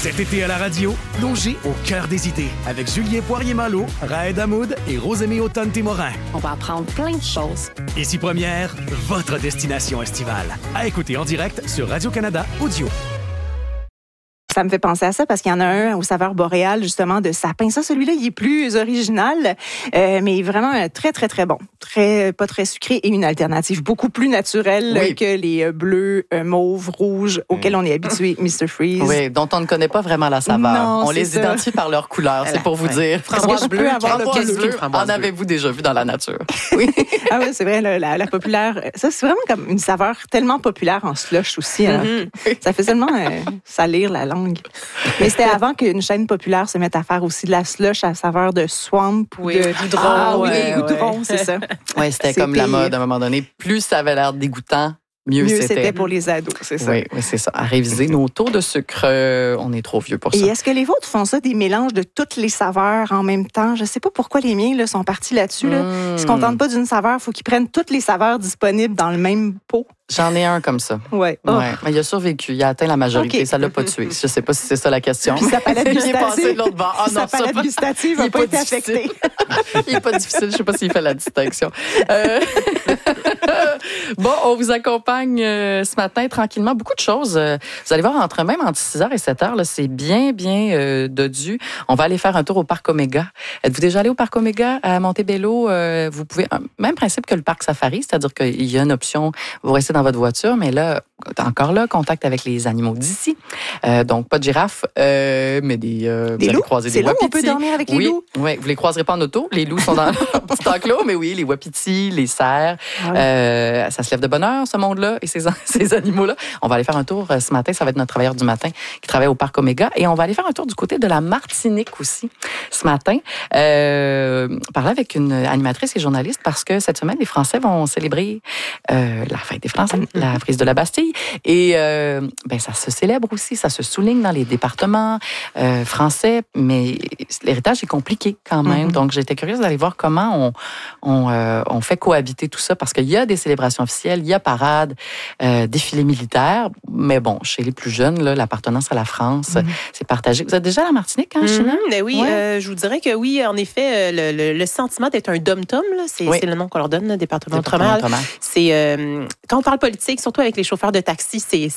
Cet été à la radio, plongez au cœur des idées avec Julien Poirier-Malo, Raed Hamoud et Rosemée Autonne-Témorin. On va apprendre plein de choses. Ici Première, votre destination estivale. À écouter en direct sur Radio-Canada Audio. Ça me fait penser à ça parce qu'il y en a un aux saveurs boréales, justement, de sapin. Ça, celui-là, il est plus original, mais vraiment très, très, très bon. Pas très sucré et une alternative beaucoup plus naturelle que les bleus, mauves, rouges auxquels on est habitué, Mr. Freeze. Oui, dont on ne connaît pas vraiment la saveur. Non, on les ça. identifie par leur couleur, c'est pour vous dire. Framboise bleue, framboise bleue, en avez-vous déjà vu dans la nature? Oui. Ah oui, c'est vrai, la populaire. Ça, c'est vraiment comme une saveur tellement populaire en slush aussi. Hein. Ça fait seulement salir la langue. Mais c'était avant qu'une chaîne populaire se mette à faire aussi de la slush à saveur de swamp ou de goudron. Ah oui, les goudrons, c'est ça. Oui, c'était comme la mode à un moment donné. Plus ça avait l'air dégoûtant, mieux c'était pour les ados, c'est ça. Oui, c'est ça. À réviser nos taux de sucre, on est trop vieux pour ça. Et est-ce que les vôtres font ça, des mélanges de toutes les saveurs en même temps? Je ne sais pas pourquoi les miens là, sont partis là-dessus. Là. Ils ne se contentent pas d'une saveur, il faut qu'ils prennent toutes les saveurs disponibles dans le même pot. J'en ai un comme ça. Oui. Oh. Ouais. Mais il a survécu, il a atteint la majorité. Okay. Ça ne l'a pas tué. Je ne sais pas si c'est ça la question. Puis sa palette gustative, de l'autre bord. Ah, non, sa palette gustative n'a pas été affectée. Il n'est pas difficile. Je ne sais pas s'il fait la distinction. Bon, on vous accompagne ce matin tranquillement. Beaucoup de choses. Vous allez voir, entre 6h et 7h, là, c'est bien dodu. On va aller faire un tour au Parc Omega. Êtes-vous déjà allé au Parc Omega à Montebello? Vous pouvez, même principe que le Parc Safari, c'est-à-dire qu'il y a une option, vous restez dans votre voiture, mais là, encore là, contact avec les animaux d'ici. Donc, pas de girafes, mais des loups. Croiser c'est des wapitis. On peut dormir avec les loups? Oui, vous les croiserez pas en auto. Les loups sont dans leur petit enclos, mais oui, les wapitis, les cerfs. Ça se lève de bonne heure, ce monde-là, et ces animaux-là. On va aller faire un tour ce matin. Ça va être notre travailleur du matin qui travaille au Parc Omega. Et on va aller faire un tour du côté de la Martinique aussi, ce matin. Parler avec une animatrice et journaliste parce que cette semaine, les Français vont célébrer la fête des Français, la prise de la Bastille. Et ça se célèbre aussi, ça se souligne dans les départements français, mais l'héritage est compliqué quand même. Donc, j'étais curieuse d'aller voir comment on fait cohabiter tout ça, parce qu'il y a des célébrations officielles, il y a parades, défilés militaires, mais bon, chez les plus jeunes, là, l'appartenance à la France, c'est partagé. Vous êtes déjà à la Martinique, hein, China? Oui, je vous dirais que oui, en effet, le sentiment d'être un dom-tom, là, c'est le nom qu'on leur donne, le département d'outre-mer. C'est quand on parle politique, surtout avec les chauffeurs de taxi,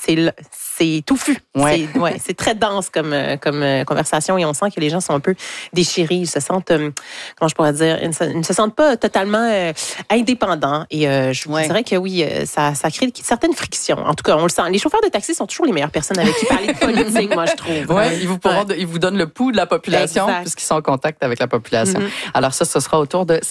c'est touffu. C'est très dense comme conversation, et on sent que les gens sont un peu déchirés. Ils se sentent, comment je pourrais dire, ils ne se sentent pas totalement indépendants. Et je vous dirais que oui, ça crée certaines frictions. En tout cas, on le sent. Les chauffeurs de taxi sont toujours les meilleures personnes avec qui parler de politique, moi, je trouve. Oui, ils vous donnent le pouls de la population, puisqu'ils sont en contact avec la population. Alors ça, ce sera autour de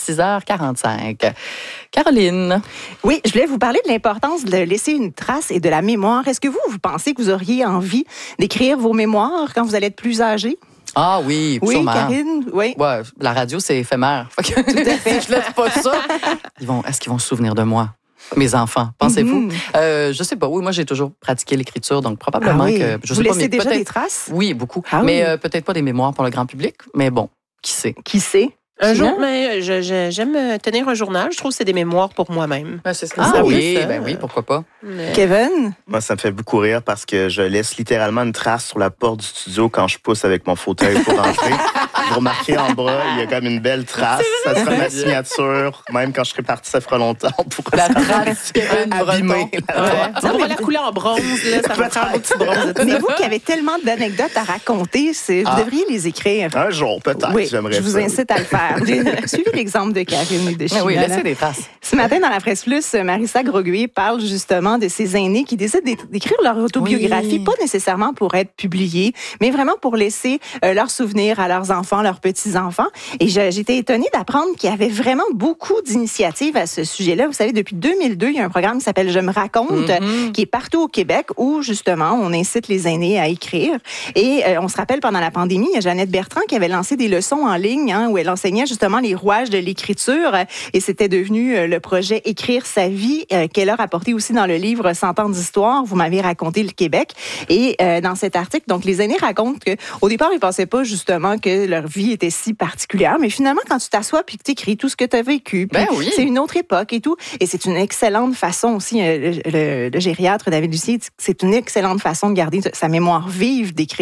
6h45. Caroline. Oui, je voulais vous parler de l'importance de laisser une trace et de la mémoire. Est-ce que vous pensez que vous auriez envie d'écrire vos mémoires quand vous allez être plus âgé? Ah oui, sûrement. Oui, Karine, oui. Ouais, la radio, c'est éphémère. Tout à fait. Si je laisse pas ça, est-ce qu'ils vont se souvenir de moi? Mes enfants, pensez-vous? Je sais pas. Oui, moi, j'ai toujours pratiqué l'écriture, donc probablement que... Vous laissez déjà des traces? Oui, beaucoup. Mais peut-être pas des mémoires pour le grand public, mais bon, qui sait? Qui sait? Un jour, mais j'aime tenir un journal. Je trouve que c'est des mémoires pour moi-même. C'est ce que ça oui, oui, pourquoi pas. Kevin? Moi, ça me fait beaucoup rire parce que je laisse littéralement une trace sur la porte du studio quand je pousse avec mon fauteuil pour rentrer. Vous remarquez en bas, il y a comme une belle trace. Ça sera ma signature. Même quand je serai parti, ça fera longtemps. La trace Kevin abîmée. Ça va la couler en bronze. Là, ça va faire un petit bronze. Mais vous qui avez tellement d'anecdotes à raconter, vous devriez les écrire. Un jour, peut-être. Oui, j'aimerais je vous incite à le faire. Suivez l'exemple de Karine et de China. Oui, laissez des traces. Ce matin, dans la Presse Plus, Marissa Groguet parle justement de ces aînés qui décident d'écrire leur autobiographie, pas nécessairement pour être publiés, mais vraiment pour laisser leurs souvenirs à leurs enfants, leurs petits-enfants. Et j'étais étonnée d'apprendre qu'il y avait vraiment beaucoup d'initiatives à ce sujet-là. Vous savez, depuis 2002, il y a un programme qui s'appelle « Je me raconte », qui est partout au Québec, où justement, on incite les aînés à écrire. Et on se rappelle, pendant la pandémie, il y a Jeannette Bertrand qui avait lancé des leçons en ligne, où elle enseignait justement les rouages de l'écriture, et c'était devenu le projet Écrire sa vie, qu'elle a rapporté aussi dans le livre 100 ans d'histoire. Vous m'avez raconté le Québec. Et dans cet article, donc, les aînés racontent qu'au départ, ils ne pensaient pas justement que leur vie était si particulière, mais finalement, quand tu t'assois puis que tu écris tout ce que tu as vécu, c'est une autre époque et tout, et c'est une excellente façon aussi, le gériatre David Lucier, c'est une excellente façon de garder sa mémoire vive, d'écrire